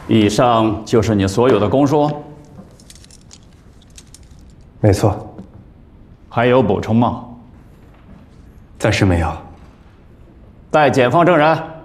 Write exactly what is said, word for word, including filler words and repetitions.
以上就是你所有的供述？ 没错。 还有补充吗？ 暂时没有。 带检方证人。